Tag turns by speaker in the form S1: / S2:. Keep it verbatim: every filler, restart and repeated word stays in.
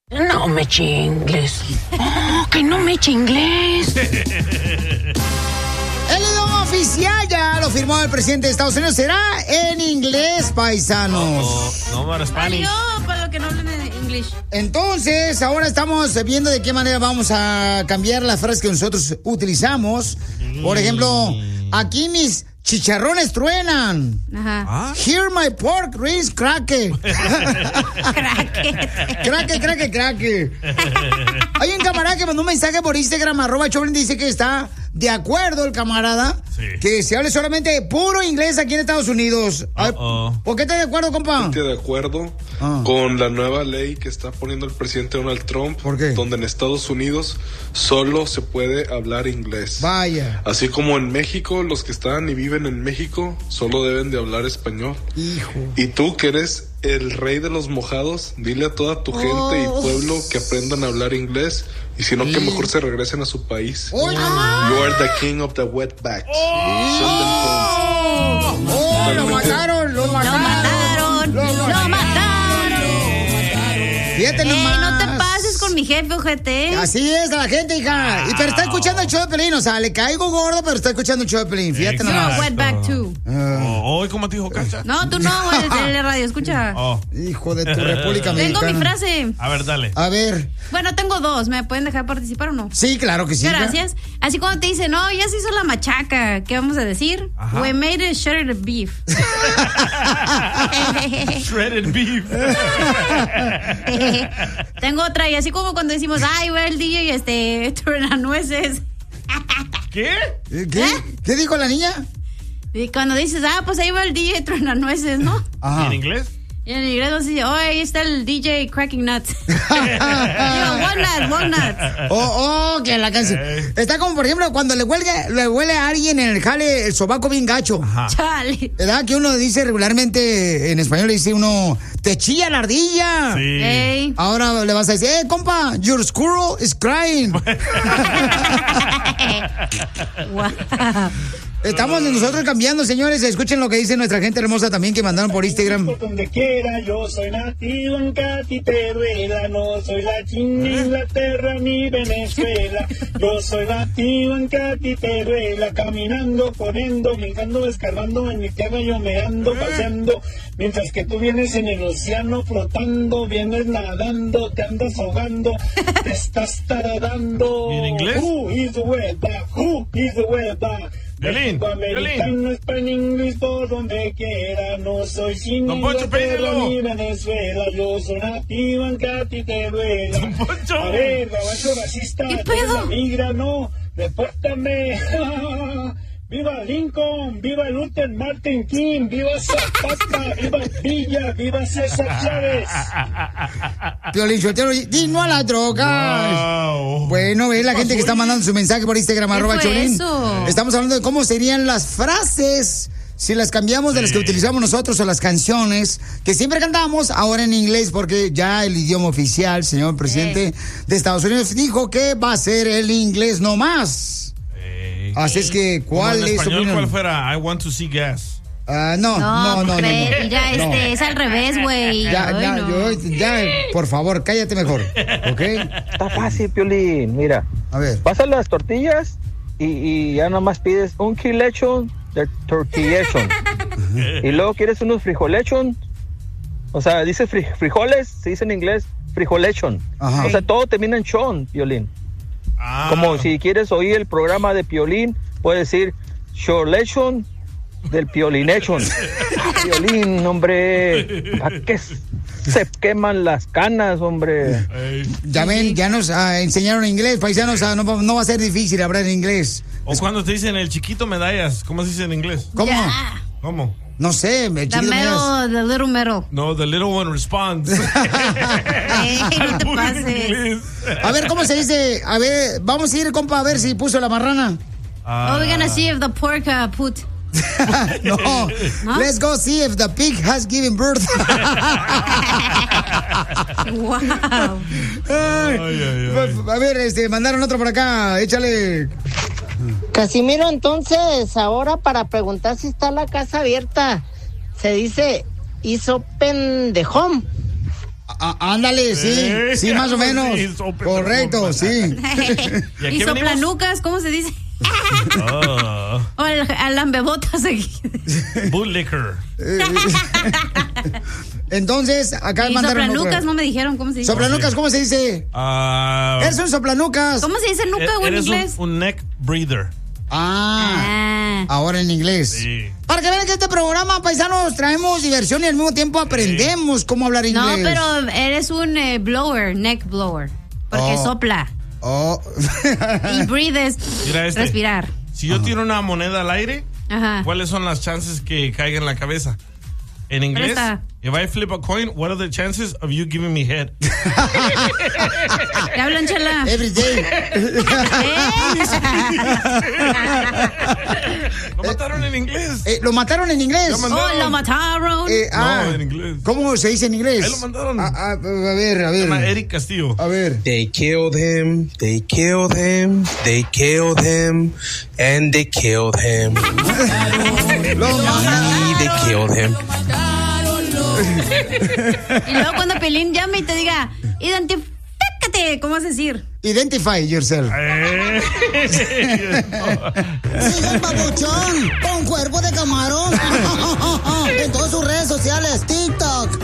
S1: No me chingles. Oh, que no me chingles.
S2: El idioma oficial ya lo firmó el presidente de Estados Unidos. Será en inglés, paisanos.
S3: Oh, oh, no, para Spanish.
S4: Yo, para los que no hablan en inglés.
S2: Entonces, ahora estamos viendo de qué manera vamos a cambiar las frases que nosotros utilizamos. Por ejemplo, aquí mis chicharrones truenan.
S4: Ajá.
S3: ¿Ah?
S2: Here my pork rings craque. Craque, craque, craque. Hay un camarada que mandó un mensaje por Instagram, arroba Choplin, dice que está de acuerdo el camarada, sí, que se hable solamente puro inglés aquí en Estados Unidos.
S3: Uh-oh.
S2: ¿Por qué estás de acuerdo, compa?
S5: Estoy de acuerdo
S2: ah.
S5: con la nueva ley que está poniendo el presidente Donald Trump.
S2: ¿Por qué?
S5: Donde en Estados Unidos solo se puede hablar inglés.
S2: Vaya.
S5: Así como en México, los que están y viven en México solo deben de hablar español.
S2: Hijo.
S5: Y tú, que eres el rey de los mojados, dile a toda tu gente
S2: oh.
S5: y pueblo que aprendan a hablar inglés. Y si no, sí, que mejor se regresen a su país.
S2: Oh,
S5: you are the king of the wetbacks.
S2: Oh, oh, oh, lo mataron, lo mataron,
S4: lo mataron, lo mataron.
S2: Fíjate
S4: eh,
S2: nomás.
S4: No te pases con mi jefe, ojete.
S2: Así es la gente, hija. Y pero está escuchando el show de Pelín, o sea, le caigo gordo, pero está escuchando el show de Pelín. Fíjate
S3: Exacto.
S2: nomás.
S4: You're a wetback too.
S2: Uh.
S3: Oh, ¿cómo te dijo Cacha?
S4: No, tú no, el de radio, escucha.
S3: Oh.
S2: Hijo de tu República Mexicana.
S4: Tengo mi frase.
S3: A ver, dale.
S2: A ver.
S4: Bueno, tengo dos. ¿Me pueden dejar participar o no?
S2: Sí, claro que sí.
S4: Gracias. Hija. Así cuando te dicen, no, ya se hizo la machaca, ¿qué vamos a decir? Ajá. We made it shredded beef.
S3: Shredded beef.
S4: Tengo otra, y así como cuando decimos, ay, va el D J y este, truena nueces.
S3: ¿Qué?
S2: ¿Qué?
S4: ¿Eh?
S2: ¿Qué dijo la niña?
S4: Y cuando dices, ah, pues ahí va el D J truena nueces, ¿no?
S3: Ajá. ¿Y en inglés?
S4: Y en inglés no se dice, oh, ahí está el D J cracking nuts. Digo, walnuts, walnuts.
S2: Oh, oh, que la canción. Hey. Está como, por ejemplo, cuando le huele, le huele a alguien en el jale el sobaco bien gacho.
S3: Ajá.
S4: Chale.
S2: ¿Verdad? Que uno dice regularmente, en español le dice uno, te chilla la ardilla.
S3: Sí.
S4: Hey.
S2: Ahora le vas a decir, eh, compa, your squirrel is crying.
S4: Wow.
S2: Estamos nosotros cambiando, señores. Escuchen lo que dice nuestra gente hermosa también que mandaron por Instagram.
S6: Por donde quiera, yo soy nativo en Catiteruela, no soy la China, Inglaterra ni Venezuela. Yo soy nativo en Catiteruela, caminando, corriendo, brincando, escarbando, en mi tierra yo me ando paseando. Mientras que tú vienes en el océano flotando, vienes nadando, te andas ahogando, te estás taradando.
S3: ¿Y en inglés?
S6: Who is the wetback? Who is the wetback?
S3: Violín,
S6: Americano, español, inglés, por donde quiera. No soy sin Inglaterra ni Venezuela. Yo soy nativo en Catiteruela. A ver, gabacho racista,
S4: ¿qué pedo?
S6: Migra, no, repórtame. ¡Viva Lincoln! ¡Viva Luther Martin King! ¡Viva Zapata! ¡Viva Villa! ¡Viva César Chávez!
S2: Piolín Sotelo, y no a las drogas. Wow. Bueno, ve la gente que está mandando su mensaje por Instagram, arroba Choplin. Estamos hablando de cómo serían las frases si las cambiamos de las que utilizamos nosotros o las canciones que siempre cantamos, ahora en inglés, porque ya el idioma oficial, señor presidente sí. de Estados Unidos, dijo que va a ser el inglés nomás. Así es que, ¿cuál
S3: en
S2: es
S3: español,
S2: tu
S3: cuál fuera? I want to see gas.
S2: Uh, no, no, no, no, no, no.
S4: Ya, este,
S2: no.
S4: es al revés, güey.
S2: Ya,
S4: Ay,
S2: ya,
S4: no.
S2: yo, ya, por favor, cállate mejor, ¿ok?
S7: Está fácil, Piolín, mira.
S2: A ver.
S7: Pasas las tortillas y, y ya nomás pides un kilechon de tortillechon. Y luego quieres unos frijolechon. O sea, dice fri frijoles, se dice en inglés frijolechon. Ajá. O sea, todo termina en chon, Piolín. Ah. Como si quieres oír el programa de Piolín, puedes decir Cholechon del Piolinechon. Piolín, hombre, ¿a qué se queman las canas, hombre?
S2: Ya ven, ya nos uh, enseñaron inglés, paisanos, uh, no, no va a ser difícil hablar en inglés.
S3: O es... cuando te dicen el chiquito medallas, ¿cómo se dice en inglés?
S2: ¿Cómo?
S4: Yeah.
S3: ¿Cómo?
S2: No sé,
S4: the medal, the little medal.
S3: No, the little one responds.
S4: Hey, no te pases.
S2: A ver, ¿cómo se dice? A ver, vamos a ir, compa, a ver si puso la marrana.
S4: Uh, oh, we're gonna see if the pork uh, put.
S2: no. no, let's go see if the pig has given birth.
S4: Wow.
S2: Ay, ay, ay. A ver, este, mandaron otro por acá, échale.
S8: Casimiro, entonces, ahora para preguntar si está la casa abierta, se dice, hizo pendejón.
S2: Ah, ándale, sí,
S3: eh,
S2: sí, más o menos.
S3: Sí,
S2: correcto, sí.
S4: ¿Y, ¿Y soplanucas, cómo se dice? Oh. O el, el lambebotas aquí.
S3: Bootlicker.
S2: Entonces, acá
S4: y
S2: mandaron.
S4: Soplanucas, no me dijeron cómo se dice.
S2: Soplanucas, ¿cómo se dice?
S3: Uh,
S2: Eres un soplanucas.
S4: ¿Cómo se dice nuca o en inglés?
S3: Un, un neck breather.
S2: Ah, ah, ahora en inglés.
S3: Sí.
S2: Para que vean que este programa, paisanos, traemos diversión y al mismo tiempo aprendemos sí. cómo hablar inglés.
S4: No, pero eres un eh, blower, neck blower, porque oh. sopla.
S2: Oh.
S4: Y breathe es
S3: este.
S4: respirar.
S3: Si yo
S2: Ajá.
S3: tiro una moneda al aire,
S4: Ajá.
S3: ¿cuáles son las chances que caiga en la cabeza? En inglés,
S4: Presta.
S3: if I flip a coin, what are the chances of you giving me head?
S4: ¿Qué hablan, Chela?
S2: Every day.
S3: Lo mataron en inglés.
S2: Eh, ¿Lo mataron en inglés?
S4: Oh, lo mataron.
S2: Eh, ah,
S3: no, en inglés.
S2: ¿Cómo se dice en inglés?
S3: Ahí lo mandaron.
S2: A, a, a ver, a ver.
S3: Se llama Eric Castillo.
S2: A ver.
S9: They killed him, they killed him, they killed him, and they killed him.
S2: Lo mataron.
S9: Y they killed him.
S4: Y luego cuando Pelín llame y te diga, identifícate, ¿cómo vas a decir?
S2: Identify yourself.
S10: Sigue el babuchón con cuerpo de camarón en todas sus redes sociales, TikTok,